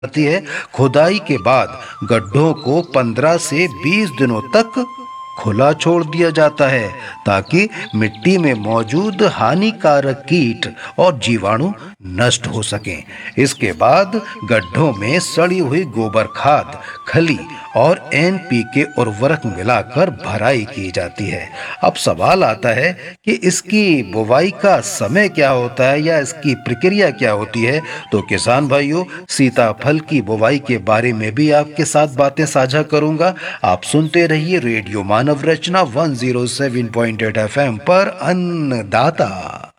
जाती है। खुदाई के बाद गड्ढों को 15 से 20 दिनों तक खुला छोड़ दिया जाता है ताकि मिट्टी में मौजूद हानिकारक कीट और जीवाणु नष्ट हो सकें। इसके बाद गड्ढों में सड़ी हुई गोबर खाद, खली और एनपीके उर्वरक मिलाकर भराई की जाती है। अब सवाल आता है कि इसकी बुवाई का समय क्या होता है या इसकी प्रक्रिया क्या होती है। तो किसान भाइयों, सीताफल की बुवाई के बारे में भी आपके साथ बातें साझा करूंगा। आप सुनते रहिए रेडियो मानव रचना 107.8 FM पर अन्नदाता।